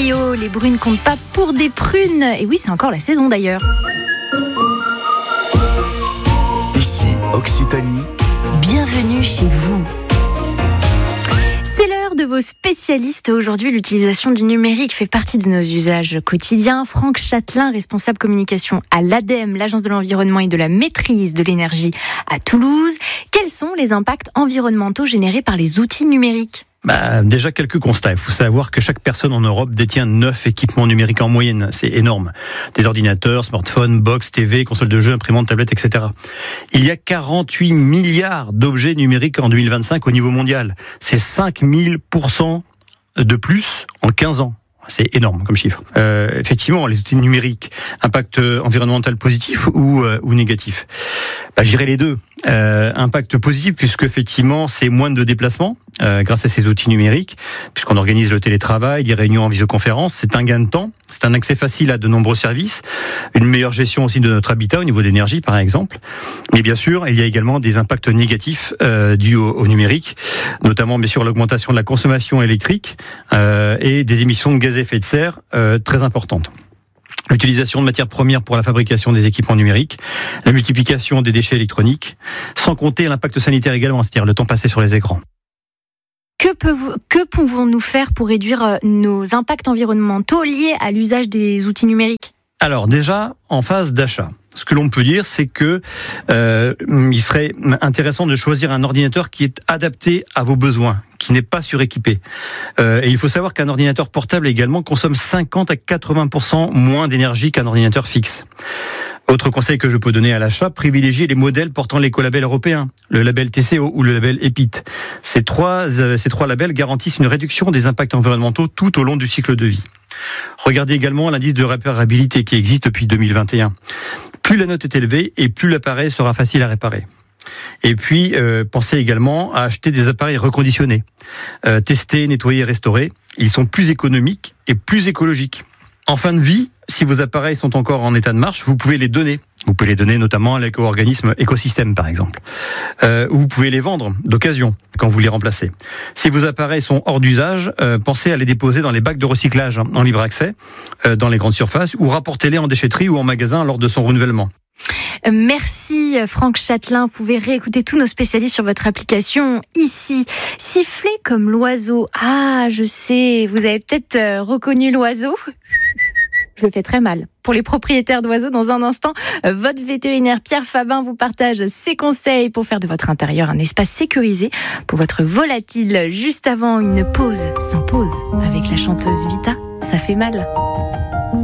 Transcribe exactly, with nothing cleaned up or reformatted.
Rio, les brunes comptent pas pour des prunes. Et oui, c'est encore la saison d'ailleurs. Ici, Occitanie. Bienvenue chez vous. C'est l'heure de vos spécialistes. Aujourd'hui, l'utilisation du numérique fait partie de nos usages quotidiens. Franck Châtelain, responsable communication à l'ADEME, l'Agence de l'environnement et de la maîtrise de l'énergie à Toulouse. Quels sont les impacts environnementaux générés par les outils numériques ? Bah, déjà quelques constats. Il faut savoir que chaque personne en Europe détient neuf équipements numériques en moyenne. C'est énorme. Des ordinateurs, smartphones, box, T V, consoles de jeux, imprimantes, tablettes, et cetera. Il y a quarante-huit milliards d'objets numériques en deux mille vingt-cinq au niveau mondial. C'est cinq mille pour cent de plus en quinze ans. C'est énorme comme chiffre. Euh, effectivement, les outils numériques, impact environnemental positif ou, euh, ou négatif. Bah, je dirais les deux. Euh, impact positif puisque effectivement c'est moins de déplacements euh, grâce à ces outils numériques, puisqu'on organise le télétravail, des réunions en visioconférence. C'est un gain de temps, c'est un accès facile à de nombreux services, une meilleure gestion aussi de notre habitat au niveau de l'énergie par exemple. Mais bien sûr, il y a également des impacts négatifs euh, dus au, au numérique, notamment bien sûr l'augmentation de la consommation électrique euh, et des émissions de gaz à effet de serre euh, très importantes. L'utilisation de matières premières pour la fabrication des équipements numériques, la multiplication des déchets électroniques, sans compter l'impact sanitaire également, c'est-à-dire le temps passé sur les écrans. Que, peut, que pouvons-nous faire pour réduire nos impacts environnementaux liés à l'usage des outils numériques ? Alors déjà, en phase d'achat, ce que l'on peut dire, c'est que euh, il serait intéressant de choisir un ordinateur qui est adapté à vos besoins, qui n'est pas suréquipé. Euh, et il faut savoir qu'un ordinateur portable également consomme cinquante à quatre-vingts pour cent moins d'énergie qu'un ordinateur fixe. Autre conseil que je peux donner à l'achat, privilégiez les modèles portant l'écolabel européen, le label T C O ou le label E P I T. Ces trois, euh, ces trois labels garantissent une réduction des impacts environnementaux tout au long du cycle de vie. Regardez également l'indice de réparabilité qui existe depuis deux mille vingt et un. Plus la note est élevée et plus l'appareil sera facile à réparer. Et puis, euh, pensez également à acheter des appareils reconditionnés. Euh, tester, nettoyer, restaurer. Ils sont plus économiques et plus écologiques. En fin de vie, si vos appareils sont encore en état de marche, vous pouvez les donner. Vous pouvez les donner notamment à l'éco-organisme Écosystème, par exemple. Euh, ou vous pouvez les vendre d'occasion quand vous les remplacez. Si vos appareils sont hors d'usage, euh, pensez à les déposer dans les bacs de recyclage en libre accès, euh, dans les grandes surfaces, ou rapportez-les en déchetterie ou en magasin lors de son renouvellement. Merci Franck Châtelain. Vous pouvez réécouter tous nos spécialistes sur votre application ici. Siffler comme l'oiseau. Ah, je sais, vous avez peut-être reconnu l'oiseau. Je le fais très mal. Pour les propriétaires d'oiseaux, dans un instant, votre vétérinaire Pierre Fabin vous partage ses conseils pour faire de votre intérieur un espace sécurisé pour votre volatile. Juste avant, une pause s'impose avec la chanteuse Vita. Ça fait mal.